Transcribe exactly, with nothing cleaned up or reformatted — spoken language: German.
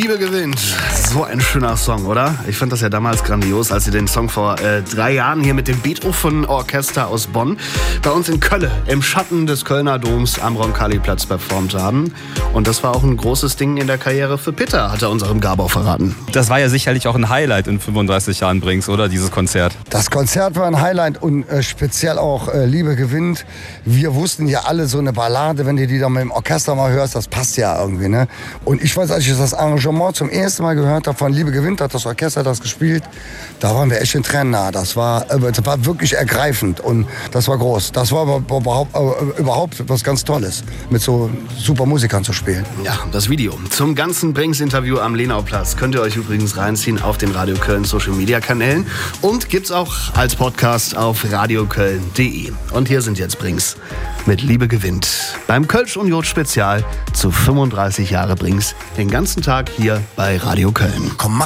Liebe gewinnt. So ein schöner Song, oder? Ich fand das ja damals grandios, als sie den Song vor äh, drei Jahren hier mit dem Beethoven-Orchester aus Bonn bei uns in Köln im Schatten des Kölner Doms am Roncalli-Platz performt haben. Und das war auch ein großes Ding in der Karriere für Peter, hat er unserem Gabor verraten. Das war ja sicherlich auch ein Highlight in fünfunddreißig Jahren Brings, oder? Dieses Konzert. Das Konzert war ein Highlight und äh, speziell auch äh, Liebe gewinnt. Wir wussten ja alle, so eine Ballade, wenn du die dann mit dem Orchester mal hörst, das passt ja irgendwie, ne? Und ich weiß, als ich das Arrangement zum ersten Mal gehört habe von Liebe gewinnt, hat das Orchester das gespielt, da waren wir echt in Tränen nah. Das war, äh, das war wirklich ergreifend und das war groß. Das war aber überhaupt, äh, überhaupt was ganz Tolles, mit so super Musikern zu spielen. Ja, das Video zum ganzen Brings-Interview am Lenauplatz könnt ihr euch übrigens reinziehen auf den Radio Köln Social-Media-Kanälen und gibt's auch als Podcast auf radioköln punkt de. Und hier sind jetzt Brings mit Liebe gewinnt beim Kölsch und Jod Spezial zu fünfunddreißig Jahre Brings den ganzen Tag hier bei Radio Köln. Komm, mach